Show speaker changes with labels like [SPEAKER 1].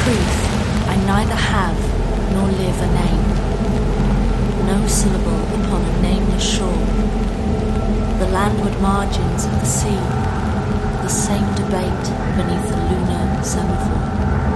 [SPEAKER 1] truth, I neither have nor live a name. No syllable upon a nameless shore, the landward margins of the sea, the same debate beneath the lunar semaphore.